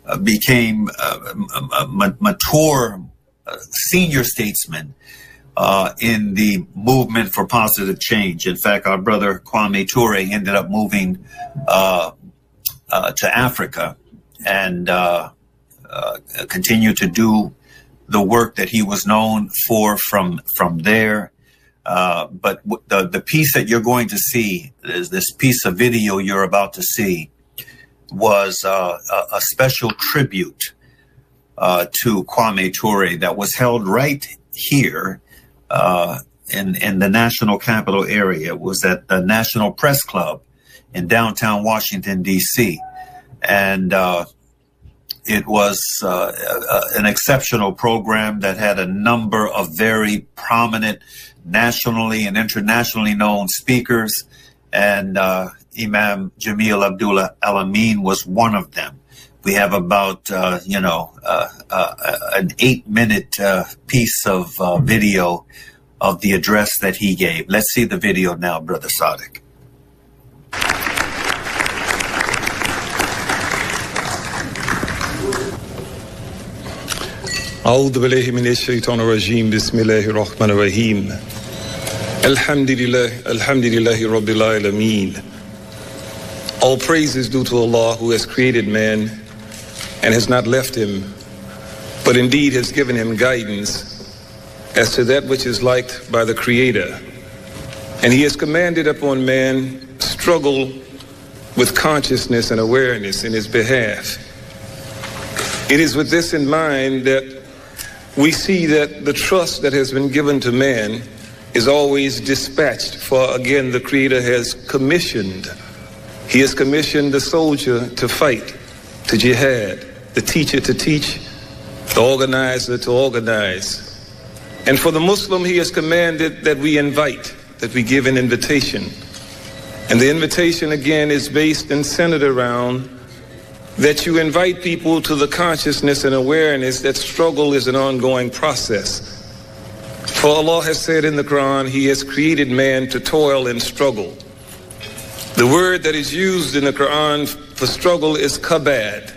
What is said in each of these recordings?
became a mature senior statesman in the movement for positive change. In fact, our brother Kwame Ture ended up moving to Africa and continued to do the work that he was known for from there. But the piece that you're going to see, is this piece of video you're about to see, was a special tribute to Kwame Ture that was held right here in the National Capital area. It was at the National Press Club in downtown Washington, D.C. And it was an exceptional program that had a number of very prominent nationally and internationally known speakers. And Imam Jamil Abdullah Al-Amin was one of them. We have about, an 8-minute piece of video of the address that he gave. Let's see the video now, Brother Sadiq. أعوذ بالله من الشيطان الرجيم بسم الله الرحمن الرحيم الحمد لله رب العالمين. All praise is due to Allah, who has created man and has not left him, but indeed has given him guidance as to that which is liked by the Creator. And he has commanded upon man struggle with consciousness and awareness in his behalf. It is with this in mind that we see that the trust that has been given to man is always dispatched, for again the Creator has commissioned. He has commissioned the soldier to fight, to jihad, the teacher to teach, the organizer to organize. And for the Muslim, he has commanded that we invite, that we give an invitation. And the invitation again is based and centered around that you invite people to the consciousness and awareness that struggle is an ongoing process. For Allah has said in the Quran, He has created man to toil and struggle. The word that is used in the Quran for struggle is kabad,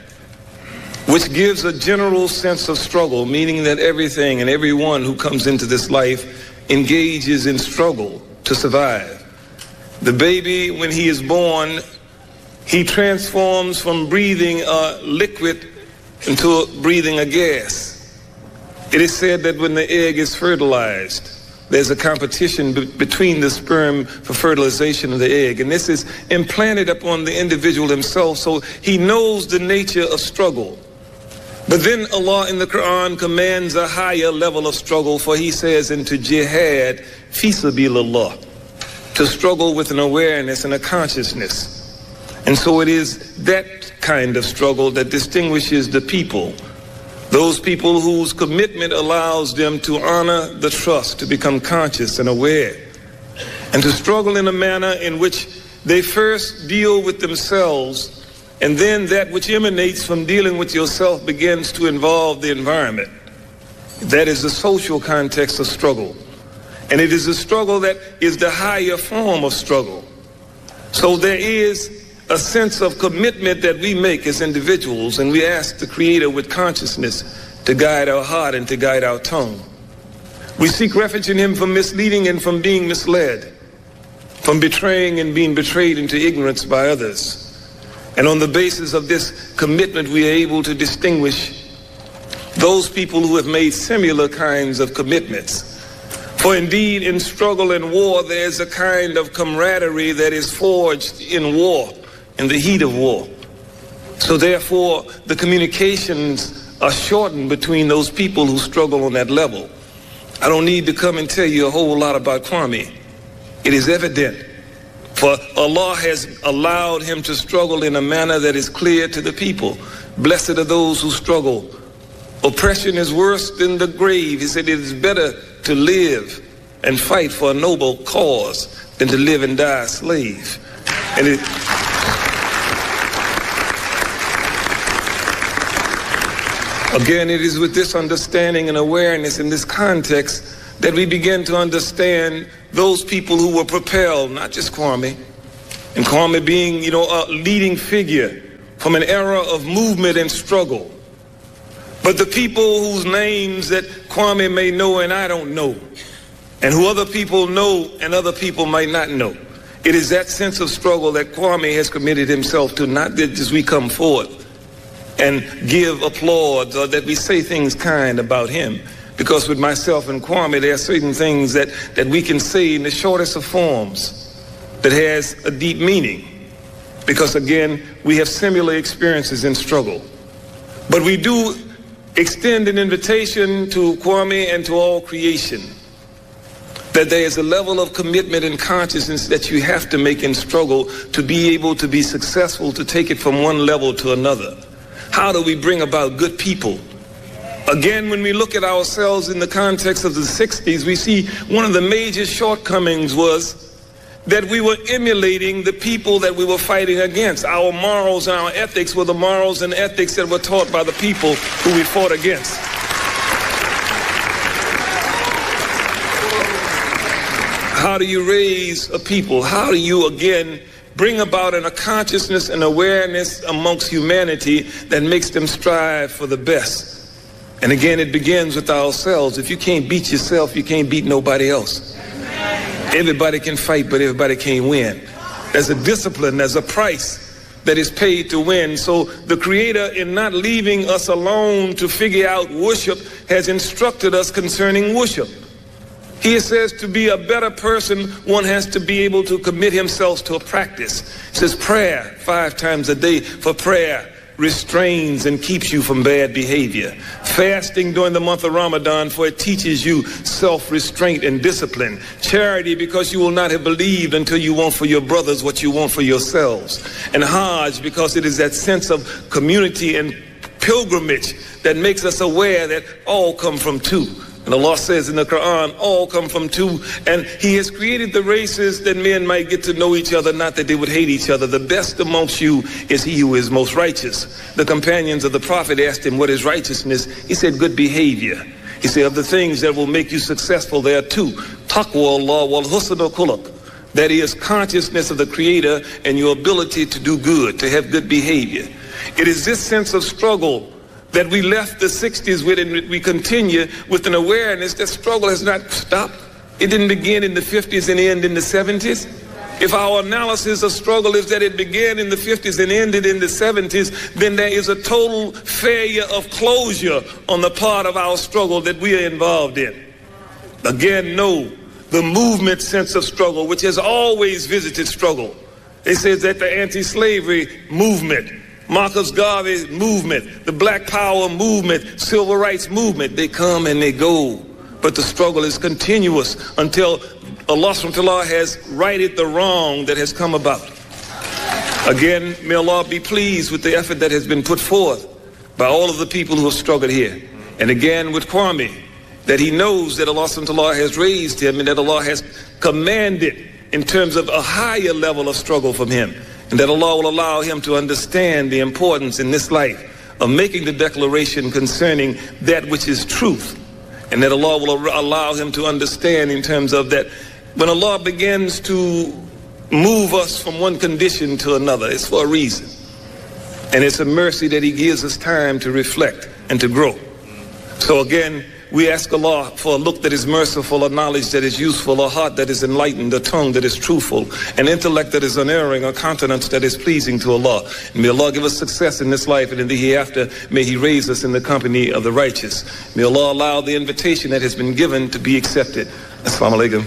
which gives a general sense of struggle, meaning that everything and everyone who comes into this life engages in struggle to survive. The baby, when he is born, he transforms from breathing a liquid into breathing a gas. It is said that when the egg is fertilized, there's a competition between the sperm for fertilization of the egg. And this is implanted upon the individual himself, so he knows the nature of struggle. But then Allah in the Quran commands a higher level of struggle, for He says into jihad, fi sabilillah, to struggle with an awareness and a consciousness. And so it is that kind of struggle that distinguishes the people, those people whose commitment allows them to honor the trust, to become conscious and aware, and to struggle in a manner in which they first deal with themselves, and then that which emanates from dealing with yourself begins to involve the environment. That is the social context of struggle. And it is a struggle that is the higher form of struggle. So there is a sense of commitment that we make as individuals, and we ask the Creator with consciousness to guide our heart and to guide our tongue. We seek refuge in Him from misleading and from being misled, from betraying and being betrayed into ignorance by others. And on the basis of this commitment, we are able to distinguish those people who have made similar kinds of commitments. For indeed, in struggle and war, there's a kind of camaraderie that is forged in war, in the heat of war. So therefore, the communications are shortened between those people who struggle on that level. I don't need to come and tell you a whole lot about Kwame. It is evident. For Allah has allowed him to struggle in a manner that is clear to the people. Blessed are those who struggle. Oppression is worse than the grave. He said it is better to live and fight for a noble cause than to live and die a slave. And again, it is with this understanding and awareness in this context that we begin to understand those people who were propelled, not just Kwame, and Kwame being, a leading figure from an era of movement and struggle. But the people whose names that Kwame may know and I don't know, and who other people know and other people might not know, it is that sense of struggle that Kwame has committed himself to, not that as we come forward and give applause or that we say things kind about him. Because with myself and Kwame, there are certain things that we can say in the shortest of forms that has a deep meaning. Because again, we have similar experiences in struggle. But we do extend an invitation to Kwame and to all creation that there is a level of commitment and consciousness that you have to make in struggle to be able to be successful, to take it from one level to another. How do we bring about good people? Again, when we look at ourselves in the context of the 60s, we see one of the major shortcomings was that we were emulating the people that we were fighting against. Our morals and our ethics were the morals and ethics that were taught by the people who we fought against. How do you raise a people? How do you, again, bring about a consciousness and awareness amongst humanity that makes them strive for the best? And again, it begins with ourselves. If you can't beat yourself, you can't beat nobody else. Everybody can fight, but everybody can't win. There's a discipline, there's a price that is paid to win. So the Creator, in not leaving us alone to figure out worship, has instructed us concerning worship. He says to be a better person, one has to be able to commit himself to a practice. He says prayer 5 times a day, for prayer restrains and keeps you from bad behavior. Fasting during the month of Ramadan, for it teaches you self-restraint and discipline. Charity, because you will not have believed until you want for your brothers what you want for yourselves. And Hajj, because it is that sense of community and pilgrimage that makes us aware that all come from two. And Allah says in the Quran, all come from two. And He has created the races that men might get to know each other, not that they would hate each other. The best amongst you is he who is most righteous. The companions of the Prophet asked him, what is righteousness? He said, good behavior. He said, of the things that will make you successful, there are 2. Taqwa Allah wal husnul khuluq. That is consciousness of the Creator and your ability to do good, to have good behavior. It is this sense of struggle that we left the 60s with, and we continue with an awareness that struggle has not stopped. It didn't begin in the 50s and end in the 70s. If our analysis of struggle is that it began in the 50s and ended in the 70s, then there is a total failure of closure on the part of our struggle that we are involved in. Again, no, the movement sense of struggle, which has always visited struggle. It says that the anti-slavery movement, Marcus Garvey's movement, the Black Power movement, Civil Rights movement, they come and they go. But the struggle is continuous until Allah subhanahu wa ta'ala has righted the wrong that has come about. Again, may Allah be pleased with the effort that has been put forth by all of the people who have struggled here. And again with Kwame, that he knows that Allah subhanahu wa ta'ala has raised him and that Allah has commanded in terms of a higher level of struggle from him. And that Allah will allow him to understand the importance in this life of making the declaration concerning that which is truth. And that Allah will allow him to understand in terms of that when Allah begins to move us from one condition to another, it's for a reason. And it's a mercy that He gives us time to reflect and to grow. So again, we ask Allah for a look that is merciful, a knowledge that is useful, a heart that is enlightened, a tongue that is truthful, an intellect that is unerring, a countenance that is pleasing to Allah. And may Allah give us success in this life and in the hereafter. May He raise us in the company of the righteous. May Allah allow the invitation that has been given to be accepted. Assalamu alaikum.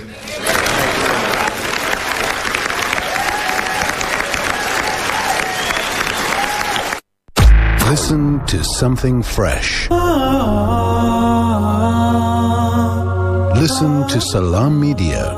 Listen to something fresh. Listen to Salam Media.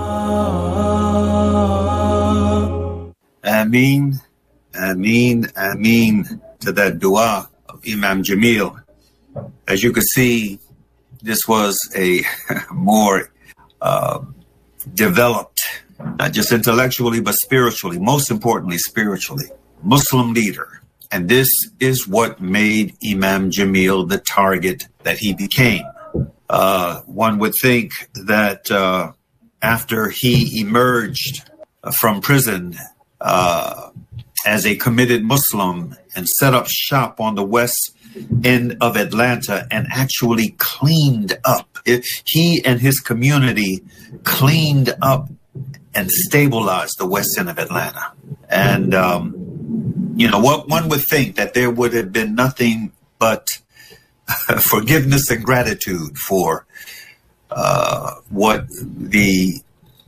Ameen, Ameen, Ameen to that dua of Imam Jamil. As you can see, this was a more developed, not just intellectually, but spiritually, most importantly, spiritually, Muslim leader. And this is what made Imam Jamil the target that he became. One would think that after he emerged from prison as a committed Muslim and set up shop on the west end of Atlanta and actually cleaned up. He and his community cleaned up and stabilized the west end of Atlanta. And, what one would think that there would have been nothing but forgiveness and gratitude for what the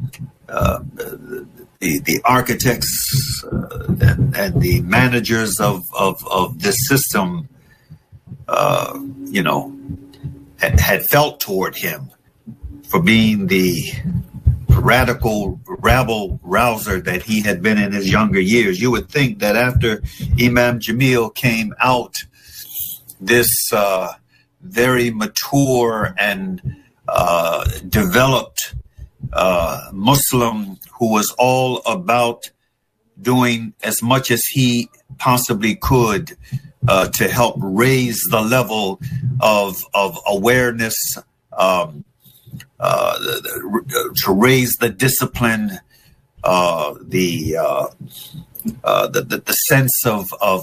architects and the managers of this system, had felt toward him for being the radical rabble-rouser that he had been in his younger years. You would think that after Imam Jamil came out, this very mature and developed Muslim who was all about doing as much as he possibly could to help raise the level of awareness, to raise the discipline, the sense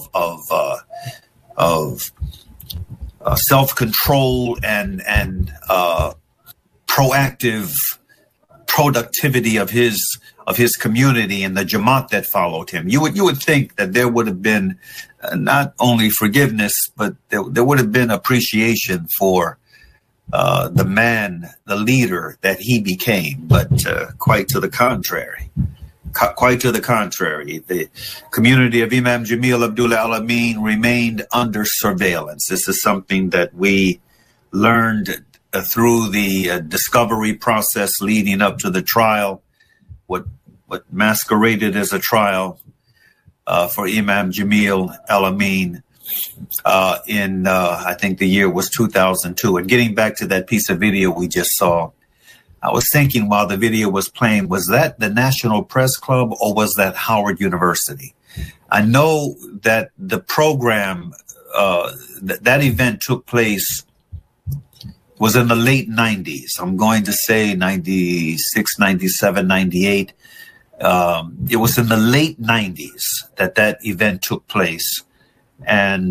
of self-control and proactive productivity of his community and the Jamaat that followed him. You would think that there would have been not only forgiveness, but there would have been appreciation for the man, the leader that he became. But quite to the contrary. Quite to the contrary. The community of Imam Jamil Abdullah Al-Amin remained under surveillance. This is something that we learned through the discovery process leading up to the trial, what masqueraded as a trial for Imam Jamil Al-Amin in, I think the year was 2002. And getting back to that piece of video we just saw, I was thinking while the video was playing, was that the National Press Club or was that Howard University? I know that the program, that event took place, was in the late 90s. I'm going to say 96, 97, 98. It was in the late 90s that event took place. And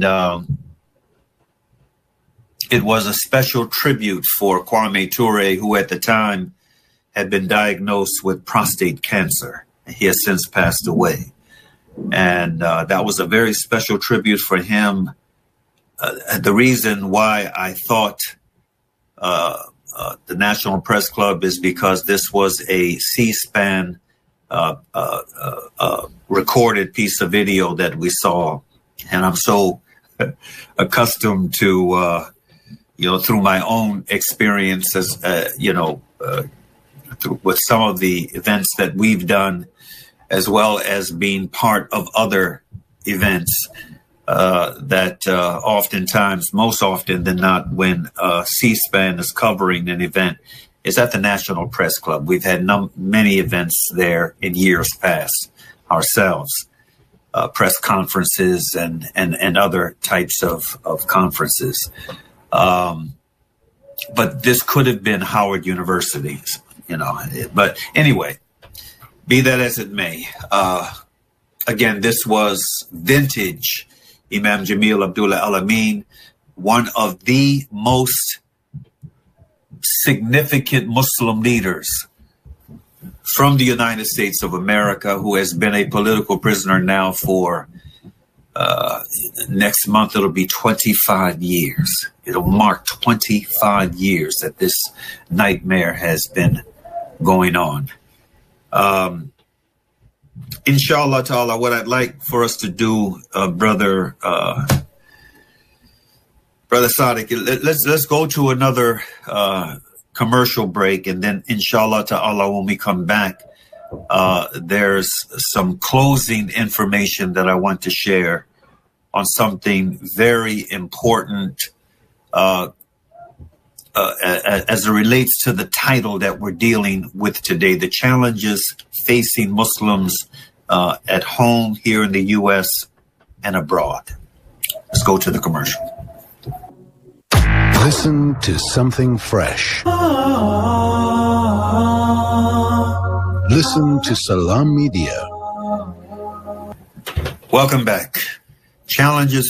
it was a special tribute for Kwame Ture, who at the time had been diagnosed with prostate cancer. He has since passed away. And that was a very special tribute for him. The reason why I thought the National Press Club is because this was a C-SPAN recorded piece of video that we saw. And I'm so accustomed to, through my own experiences, with some of the events that we've done, as well as being part of other events, that oftentimes, most often than not, when C-SPAN is covering an event, is at the National Press Club. We've had many events there in years past ourselves, press conferences and other types of conferences. But this could have been Howard University's, But anyway, be that as it may, again, this was vintage Imam Jamil Abdullah Al-Amin, one of the most significant Muslim leaders from the United States of America, who has been a political prisoner now for next month. It'll be 25 years. It'll mark 25 years that this nightmare has been going on. Inshallah ta'ala, what I'd like for us to do, Brother Sadiq, let's go to another commercial break, and then inshallah ta'ala, when we come back, there's some closing information that I want to share on something very important as it relates to the title that we're dealing with today, the challenges facing Muslims at home here in the U.S. and abroad. Let's go to the commercial. Listen to something fresh. Listen to Salam Media. Welcome back. Challenges